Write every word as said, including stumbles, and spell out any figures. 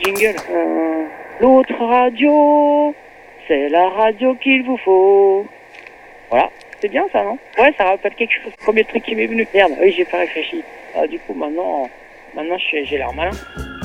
jingle. Euh, L'autre radio, c'est la radio qu'il vous faut. Voilà, c'est bien ça, non? Ouais, ça rappelle quelque chose. Premier truc qui m'est venu. Merde, oui, j'ai pas réfléchi. Ah, du coup, maintenant, maintenant j'ai l'air malin.